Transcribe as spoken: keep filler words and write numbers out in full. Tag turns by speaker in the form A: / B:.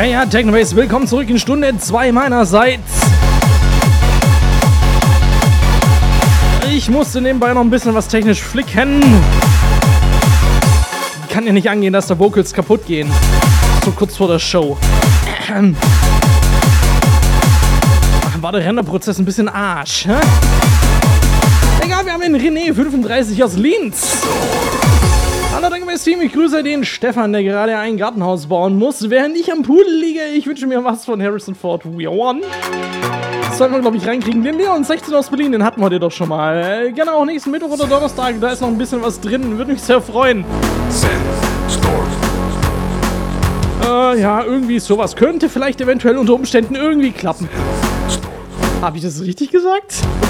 A: ja, Technobase, willkommen zurück in Stunde zwei meinerseits. Ich musste nebenbei noch ein bisschen was technisch flicken. Kann ja nicht angehen, dass da Vocals kaputt gehen. So kurz vor der Show. War der Renderprozess ein bisschen Arsch, hä? Egal, wir haben den René fünfunddreißig aus Linz. Hallo, danke fürs Team. Ich grüße den Stefan, der gerade ein Gartenhaus bauen muss, während ich am Pool liege. Ich wünsche mir was von Harrison Ford. We are one. Das sollten wir, glaube ich, reinkriegen. Den Leon sechzehn aus Berlin, den hatten wir dir doch schon mal. Genau, nächsten Mittwoch oder Donnerstag, da ist noch ein bisschen was drin. Würde mich sehr freuen. Äh, ja, irgendwie sowas könnte vielleicht eventuell unter Umständen irgendwie klappen. Habe ich das richtig gesagt?